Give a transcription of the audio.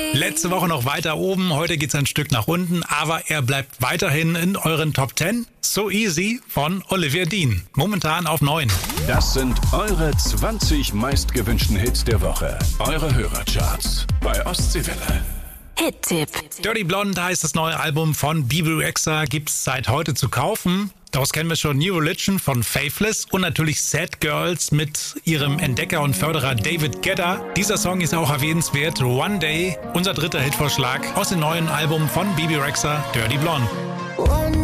Letzte Woche noch weiter oben, heute geht's ein Stück nach unten, aber er bleibt weiterhin in euren Top 10. So Easy von Olivia Dean, momentan auf 9. Das sind eure 20 meistgewünschten Hits der Woche. Eure Hörercharts bei Ostseewelle. Hit-Tipp. Dirty Blonde heißt das neue Album von Bebe Rexha, gibt's seit heute zu kaufen. Daraus kennen wir schon New Religion von Faithless und natürlich Sad Girls mit ihrem Entdecker und Förderer David Guetta. Dieser Song ist auch erwähnenswert. One Day, unser dritter Hitvorschlag aus dem neuen Album von Bebe Rexha, Dirty Blonde.